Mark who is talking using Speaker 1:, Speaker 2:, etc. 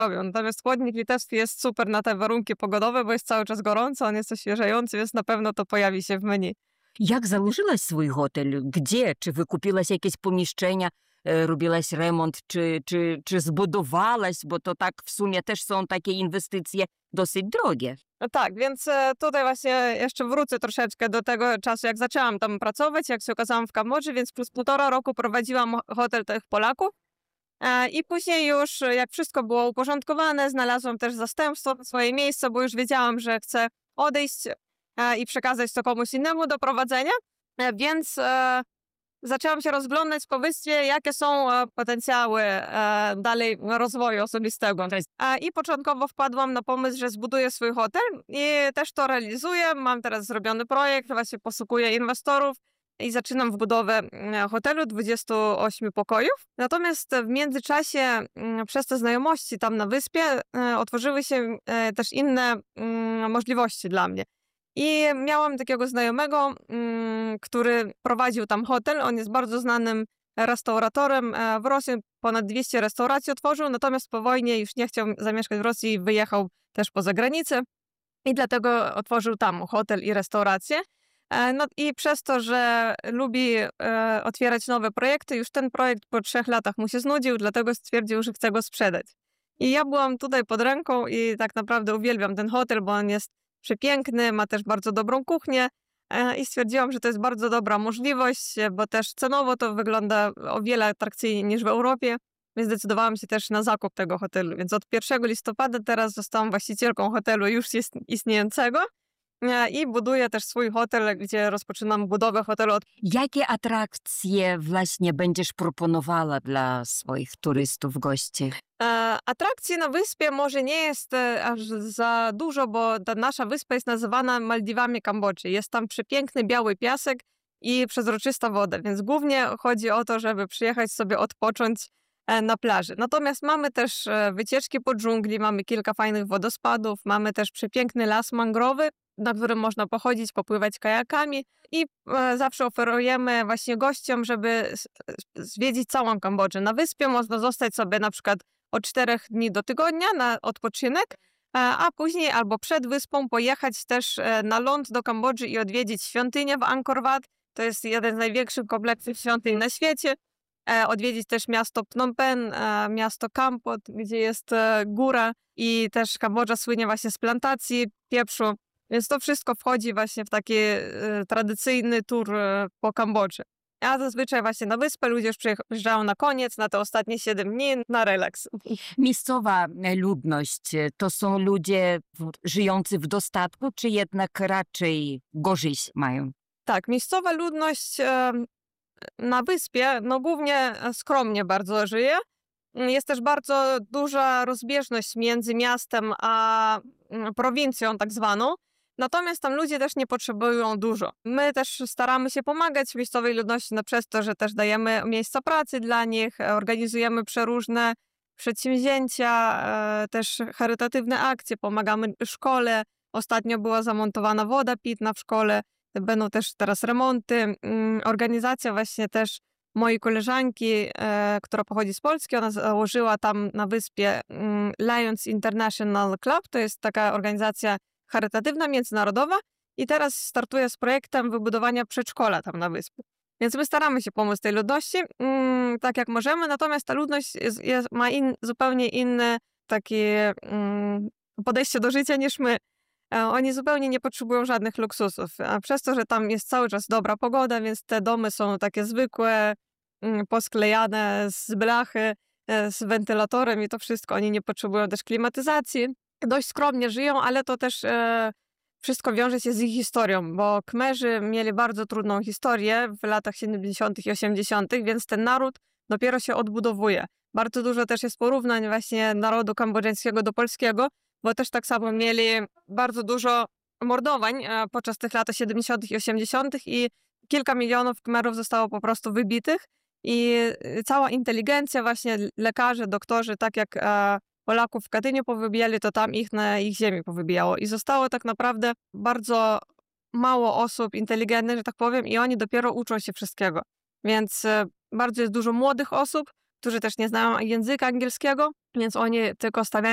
Speaker 1: robią. Natomiast chłodnik litewski jest super na te warunki pogodowe, bo jest cały czas gorąco, on jest oświeżający, więc na pewno to pojawi się w menu.
Speaker 2: Jak założyłaś swój hotel? Gdzie? Czy wykupiłaś jakieś pomieszczenia, robiłaś remont, czy zbudowałaś? Bo to tak w sumie też są takie inwestycje dosyć drogie.
Speaker 1: No tak, więc tutaj właśnie jeszcze wrócę troszeczkę do tego czasu, jak zaczęłam tam pracować, jak się okazałam w Kambodży, więc przez 1,5 roku prowadziłam hotel tych Polaków. I później już, jak wszystko było uporządkowane, znalazłam też zastępstwo, swoje miejsce, bo już wiedziałam, że chcę odejść i przekazać to komuś innemu do prowadzenia, więc zaczęłam się rozglądać po wyspie, jakie są potencjały dalej rozwoju osobistego. I początkowo wpadłam na pomysł, że zbuduję swój hotel i też to realizuję. Mam teraz zrobiony projekt, właśnie poszukuję inwestorów i zaczynam budowę hotelu 28 pokojów. Natomiast w międzyczasie przez te znajomości tam na wyspie otworzyły się też inne możliwości dla mnie. I miałam takiego znajomego, który prowadził tam hotel. On jest bardzo znanym restauratorem. W Rosji ponad 200 restauracji otworzył, natomiast po wojnie już nie chciał zamieszkać w Rosji i wyjechał też poza granicę. I dlatego otworzył tam hotel i restaurację. No i przez to, że lubi otwierać nowe projekty, już ten projekt po 3 latach mu się znudził, dlatego stwierdził, że chce go sprzedać. I ja byłam tutaj pod ręką i tak naprawdę uwielbiam ten hotel, bo on jest przepiękny, ma też bardzo dobrą kuchnię i stwierdziłam, że to jest bardzo dobra możliwość, bo też cenowo to wygląda o wiele atrakcyjniej niż w Europie, więc zdecydowałam się też na zakup tego hotelu. Więc od 1 listopada teraz zostałam właścicielką hotelu już istniejącego i buduję też swój hotel, gdzie rozpoczynam budowę hotelu.
Speaker 2: Jakie atrakcje właśnie będziesz proponowała dla swoich turystów, gości?
Speaker 1: Atrakcji na wyspie może nie jest aż za dużo, bo ta nasza wyspa jest nazywana Maldiwami Kambodży. Jest tam przepiękny biały piasek i przezroczysta woda, więc głównie chodzi o to, żeby przyjechać sobie odpocząć na plaży. Natomiast mamy też wycieczki po dżungli, mamy kilka fajnych wodospadów, mamy też przepiękny las mangrowy, na którym można pochodzić, popływać kajakami i zawsze oferujemy właśnie gościom, żeby zwiedzić całą Kambodżę. Na wyspie można zostać sobie na przykład od 4 dni do tygodnia na odpoczynek, a później albo przed wyspą pojechać też na ląd do Kambodży i odwiedzić świątynię w Angkor Wat. To jest jeden z największych kompleksów świątyń na świecie. Odwiedzić też miasto Phnom Penh, miasto Kampot, gdzie jest góra i też Kambodża słynie właśnie z plantacji pieprzu. Więc to wszystko wchodzi właśnie w taki tradycyjny tour po Kambodży. A zazwyczaj właśnie na wyspę ludzie już przyjeżdżają na koniec, na te ostatnie 7 dni, na relaks.
Speaker 2: Miejscowa ludność to są ludzie żyjący w dostatku, czy jednak raczej gorzej mają?
Speaker 1: Tak, miejscowa ludność na wyspie no głównie skromnie bardzo żyje. Jest też bardzo duża rozbieżność między miastem a prowincją tak zwaną. Natomiast tam ludzie też nie potrzebują dużo. My też staramy się pomagać miejscowej ludności przez to, że też dajemy miejsca pracy dla nich, organizujemy przeróżne przedsięwzięcia, też charytatywne akcje, pomagamy szkole. Ostatnio była zamontowana woda pitna w szkole, będą też teraz remonty. Organizacja właśnie też mojej koleżanki, która pochodzi z Polski, ona założyła tam na wyspie Lions International Club, to jest taka organizacja charytatywna, międzynarodowa i teraz startuje z projektem wybudowania przedszkola tam na wyspie. Więc my staramy się pomóc tej ludności, tak jak możemy, natomiast ta ludność ma zupełnie inne takie podejście do życia niż my. Oni zupełnie nie potrzebują żadnych luksusów, a przez to, że tam jest cały czas dobra pogoda, więc te domy są takie zwykłe, posklejane z blachy, z wentylatorem i to wszystko. Oni nie potrzebują też klimatyzacji. Dość skromnie żyją, ale to też wszystko wiąże się z ich historią, bo Kmerzy mieli bardzo trudną historię w latach 70. i 80., więc ten naród dopiero się odbudowuje. Bardzo dużo też jest porównań właśnie narodu kambodżańskiego do polskiego, bo też tak samo mieli bardzo dużo mordowań podczas tych lat 70. i 80. i kilka milionów Kmerów zostało po prostu wybitych i cała inteligencja, właśnie lekarze, doktorzy, tak jak Polaków w Katyniu powybijali, to tam ich na ich ziemi powybijało. I zostało tak naprawdę bardzo mało osób inteligentnych, że tak powiem, i oni dopiero uczą się wszystkiego. Więc bardzo jest dużo młodych osób, którzy też nie znają języka angielskiego, więc oni tylko stawiają